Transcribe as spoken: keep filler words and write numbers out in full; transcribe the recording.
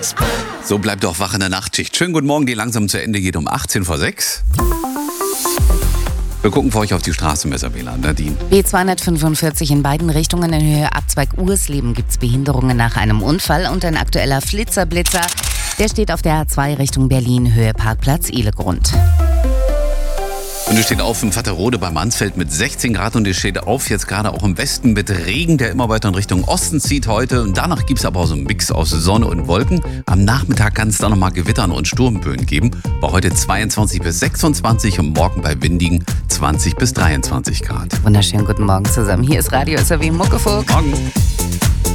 So bleibt doch wach in der Nachtschicht. Schönen guten Morgen, die langsam zu Ende geht um achtzehn vor sechs. Wir gucken für euch auf die Straßenmesser, W L A N, Nadine. B zweihundertfünfundvierzig in beiden Richtungen in Höhe Abzweig Ursleben gibt es Behinderungen nach einem Unfall und ein aktueller Flitzerblitzer. Der steht auf der A zwei Richtung Berlin, Höhe Parkplatz Ihlegrund. Und es steht auf in Vatterode bei Mansfeld mit sechzehn Grad und es steht auf jetzt gerade auch im Westen mit Regen, der immer weiter in Richtung Osten zieht heute. Und danach gibt es aber auch so einen Mix aus Sonne und Wolken. Am Nachmittag kann es dann nochmal Gewittern und Sturmböen geben. Bei heute zweiundzwanzig bis sechsundzwanzig und morgen bei windigen zwanzig bis dreiundzwanzig Grad. Wunderschönen guten Morgen zusammen. Hier ist Radio S R W Muckefuck. Morgen.